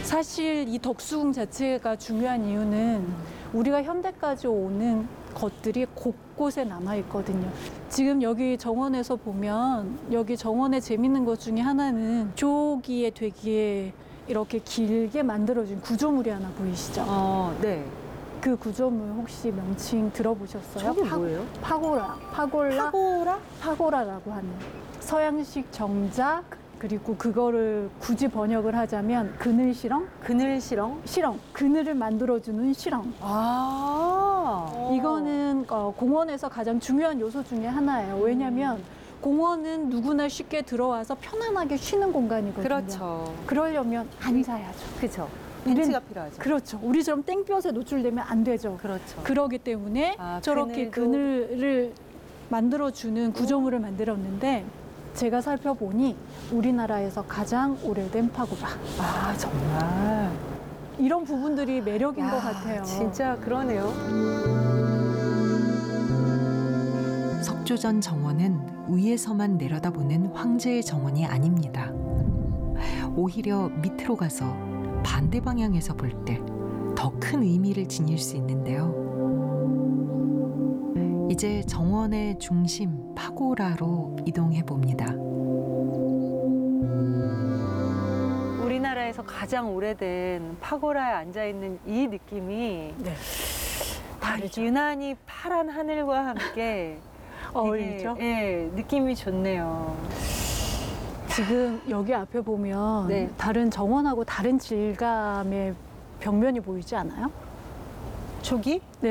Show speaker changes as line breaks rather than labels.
사실 이 덕수궁 자체가 중요한 이유는 우리가 현대까지 오는 것들이 곳곳에 남아 있거든요. 지금 여기 정원에서 보면 여기 정원에 재밌는 것 중에 하나는 조기에 되기에 이렇게 길게 만들어진 구조물이 하나 보이시죠?
네.
그 구조물 혹시 명칭 들어보셨어요?
저게 뭐예요?
파고라라고 하는 서양식 정자, 그리고 그거를 굳이 번역을 하자면 그늘시렁? 시렁. 그늘을 만들어주는 시렁. 이거는 공원에서 가장 중요한 요소 중에 하나예요. 왜냐하면 공원은 누구나 쉽게 들어와서 편안하게 쉬는 공간이거든요.
그렇죠.
그러려면 앉아야죠.
그렇죠. 벤치가
우린-
필요하죠.
그렇죠. 우리처럼 땡볕에 노출되면 안 되죠.
그렇죠.
그러기 때문에 저렇게 그늘을 만들어주는 구조물을 만들었는데 제가 살펴보니 우리나라에서 가장 오래된 파고라.
정말.
이런 부분들이 매력인 것 같아요.
진짜 그러네요.
석조전 정원은 위에서만 내려다보는 황제의 정원이 아닙니다. 오히려 밑으로 가서 반대 방향에서 볼 때 더 큰 의미를 지닐 수 있는데요. 이제 정원의 중심 파고라로 이동해 봅니다.
우리나라에서 가장 오래된 파고라에 앉아있는 이 느낌이
다르죠.
유난히 파란 하늘과 함께
어울리죠?
되게, 느낌이 좋네요.
지금 여기 앞에 보면
네.
다른 정원하고 다른 질감의 벽면이 보이지 않아요?
저기?
네.